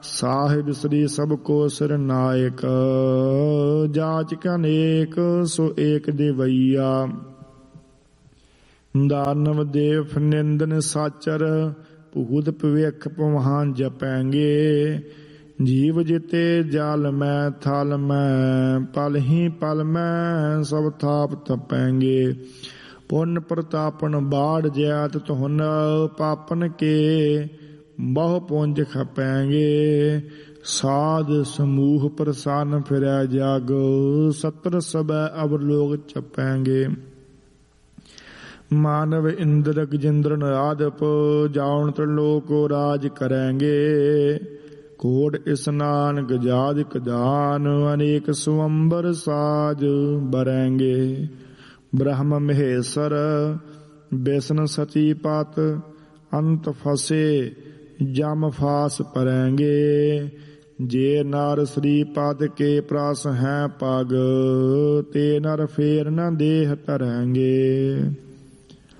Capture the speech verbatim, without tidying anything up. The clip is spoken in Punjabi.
ਸਾਹਿਬ ਸ੍ਰੀ ਸਭ ਕੋ ਸਿਰ ਨਾਇਕ, ਜਾਚਕ ਅਨੇਕ ਸੋ ਏਕ ਦੇਵਈਆ। ਦਾਨਵ ਦੇਵ ਨਿੰਦਨ ਸਾਚਰ, ਭੂਤ ਭਵਿਖ ਭਵਾਨ ਜਪੈਂਗੇ। ਜੀਵ ਜਿਤੇ ਜਲ ਮੈਂ ਥਲ ਮੈਂ, ਪਲ ਹੀ ਪਲ ਮੈਂ ਸਭ ਥਾਪ ਤਪੈਂਗੇ। ਪੁੰਨ ਪ੍ਰਤਾਪਨ ਬਾੜ ਜੈਤ ਧੁਨ, ਪਾਪਨ ਕੇ ਬਹੁ ਪੁੰਜ ਖਪੈਂਗੇ। ਸਾਧ ਸਮੂਹ ਪ੍ਰਸੰਨ ਫਿਰੈ ਜਗ, ਸਤਰ ਸਭੈ ਅਵਲੋਕ ਚਪੈਂਗੇ। ਮਾਨਵ ਇੰਦਰ ਗਜਿੰਦਰ ਨਾਦਪ, ਜਾਉਣ ਤ੍ਰਿਲੋਕ ਰਾਜ ਕਰੈਂਗੇ। ਕੋਟ ਇਸਨਾਨ ਗਜਾਦਿਕ ਦਾਨ, ਅਨੇਕ ਸੁਅੰਬਰ ਸਾਜ ਬਰੈਂਗੇ। ਬ੍ਰਹਮ ਮਹੇਸ਼ਰ ਬਿਸ਼ਨ ਸਤੀ ਪਤ, ਅੰਤ ਫਸੇ ਜਮ ਫਾਸ ਪਰੈਂਗੇ। ਜੇ ਨਰ ਸ੍ਰੀ ਪਦ ਕੇ ਪ੍ਰਸ ਹੈ ਪਗ, ਤੇ ਨਰ ਫੇਰ ਨ ਦੇਹ ਧਰੈਂਗੇ।